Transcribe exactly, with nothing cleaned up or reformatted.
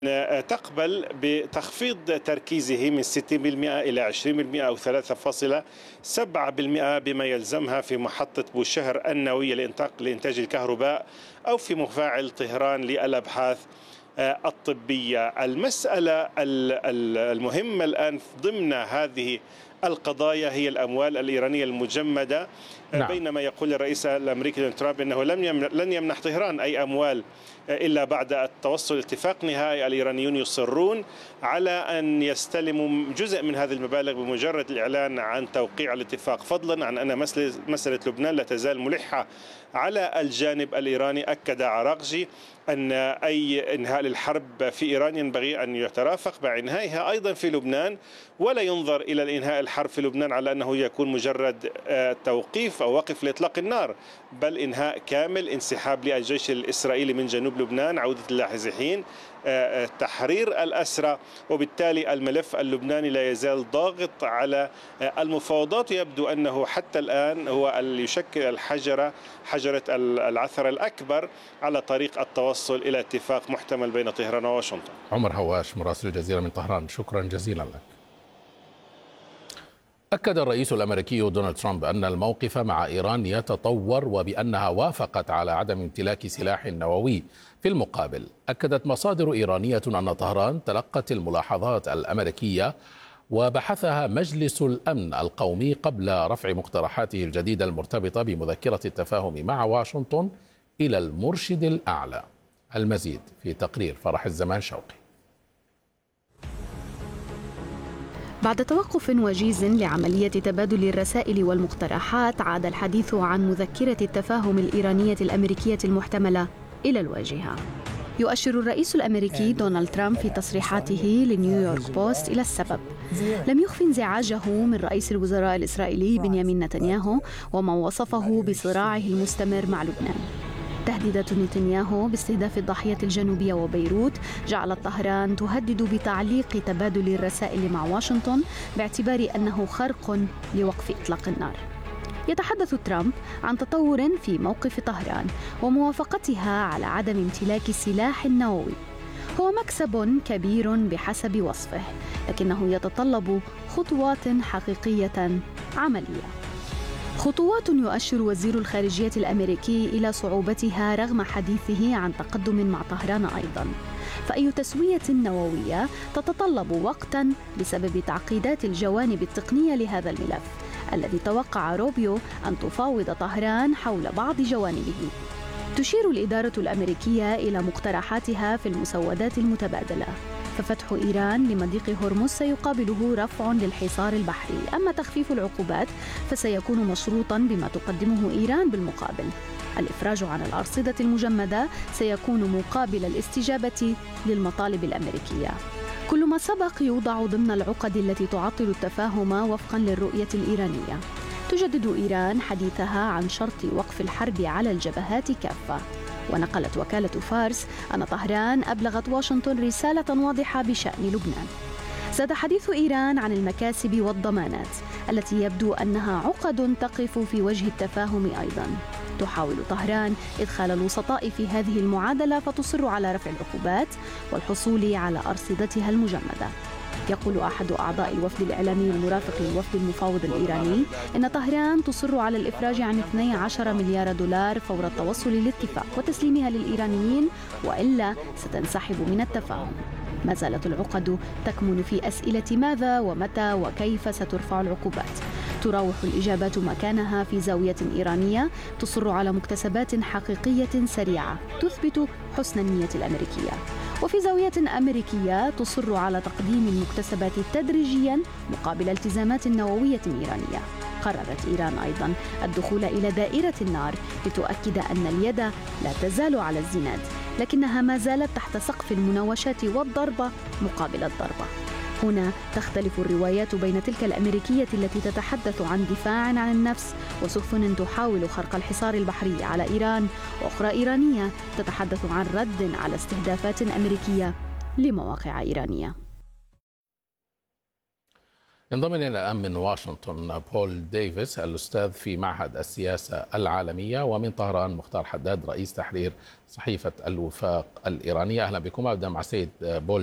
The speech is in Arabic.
تقبل بتخفيض تركيزه من ستين بالمئة إلى عشرين بالمئة أو ثلاثة فاصلة سبعة بالمئة بما يلزمها في محطة بوشهر النووية لإنتاج الكهرباء أو في مفاعل طهران للأبحاث الطبية. المسألة المهمة الآن ضمن هذه القضايا هي الأموال الإيرانية المجمدة. نعم. بينما يقول الرئيس الأمريكي دونالد ترامب أنه لن يمنح طهران أي أموال إلا بعد التوصل لاتفاق نهائي، الإيرانيون يصرون على أن يستلموا جزء من هذه المبالغ بمجرد الإعلان عن توقيع الاتفاق، فضلا عن أن مسألة لبنان لا تزال ملحة على الجانب الإيراني. أكد عراقجي أن أي إنهاء للحرب في إيران ينبغي أن يترافق مع إنهائها أيضا في لبنان، ولا ينظر إلى الإنهاء الحرب في لبنان على أنه يكون مجرد توقيف أو وقف لإطلاق النار، بل إنهاء كامل، انسحاب للجيش الإسرائيلي من جنوب لبنان، عودة اللاحزحين، تحرير الأسرى. وبالتالي الملف اللبناني لا يزال ضاغط على المفاوضات، ويبدو أنه حتى الآن هو اللي يشكل الحجرة حجرة العثرة الأكبر على طريق التوصل إلى اتفاق محتمل بين طهران وواشنطن. عمر هواش مراسل الجزيرة من طهران، شكرا جزيلا لك. أكد الرئيس الأمريكي دونالد ترامب أن الموقف مع إيران يتطور وبأنها وافقت على عدم امتلاك سلاح نووي. في المقابل أكدت مصادر إيرانية أن طهران تلقت الملاحظات الأمريكية وبحثها مجلس الأمن القومي قبل رفع مقترحاته الجديدة المرتبطة بمذكرة التفاهم مع واشنطن إلى المرشد الأعلى. المزيد في تقرير فرح الزمان شوقي. بعد توقف وجيز لعملية تبادل الرسائل والمقترحات، عاد الحديث عن مذكرة التفاهم الإيرانية الأمريكية المحتملة إلى الواجهة. يؤشر الرئيس الأمريكي دونالد ترامب في تصريحاته لنيويورك بوست إلى السبب. لم يخفي انزعاجه من رئيس الوزراء الإسرائيلي بنيامين نتنياهو وما وصفه بصراعه المستمر مع لبنان. تهديدات نتنياهو باستهداف الضاحية الجنوبية وبيروت جعلت طهران تهدد بتعليق تبادل الرسائل مع واشنطن باعتبار أنه خرق لوقف إطلاق النار. يتحدث ترامب عن تطور في موقف طهران وموافقتها على عدم امتلاك سلاح نووي. هو مكسب كبير بحسب وصفه، لكنه يتطلب خطوات حقيقية عملية. خطوات يؤشر وزير الخارجية الأمريكي إلى صعوبتها رغم حديثه عن تقدم مع طهران أيضاً. فأي تسوية نووية تتطلب وقتاً بسبب تعقيدات الجوانب التقنية لهذا الملف، الذي توقع روبيو أن تفاوض طهران حول بعض جوانبه. تشير الإدارة الأمريكية إلى مقترحاتها في المسودات المتبادلة، ففتح إيران لمضيق هرمز سيقابله رفع للحصار البحري، أما تخفيف العقوبات فسيكون مشروطاً بما تقدمه إيران بالمقابل. الإفراج عن الأرصدة المجمدة سيكون مقابل الاستجابة للمطالب الأمريكية. كل ما سبق يوضع ضمن العقد التي تعطل التفاهم وفقاً للرؤية الإيرانية. تجدد إيران حديثها عن شرط وقف الحرب على الجبهات كافة. ونقلت وكالة فارس أن طهران أبلغت واشنطن رسالة واضحة بشأن لبنان. زاد حديث إيران عن المكاسب والضمانات التي يبدو أنها عقد تقف في وجه التفاهم أيضاً. تحاول طهران إدخال الوسطاء في هذه المعادلة، فتصر على رفع العقوبات والحصول على أرصدتها المجمدة. يقول أحد أعضاء الوفد الإعلامي المرافق للوفد المفاوض الإيراني إن طهران تصر على الإفراج عن اثني عشر مليار دولار فور التوصل للاتفاق وتسليمها للإيرانيين، وإلا ستنسحب من التفاهم. ما زالت العقد تكمن في أسئلة ماذا ومتى وكيف سترفع العقوبات. تراوح الإجابات مكانها في زاوية إيرانية تصر على مكتسبات حقيقية سريعة تثبت حسن النية الأمريكية، وفي زاوية أمريكية تصر على تقديم المكتسبات تدريجياً مقابل التزامات نووية إيرانية. قررت إيران أيضاً الدخول إلى دائرة النار لتؤكد أن اليد لا تزال على الزناد، لكنها ما زالت تحت سقف المناوشات والضربة مقابل الضربة. هنا تختلف الروايات بين تلك الأمريكية التي تتحدث عن دفاع عن النفس وسفن تحاول خرق الحصار البحري على إيران، وأخرى إيرانية تتحدث عن رد على استهدافات أمريكية لمواقع إيرانية. ينضم إلينا الآن من واشنطن بول ديفيس الأستاذ في معهد السياسة العالمية، ومن طهران مختار حداد رئيس تحرير صحيفة الوفاق الإيرانية. أهلا بكم. أبدأ مع السيد بول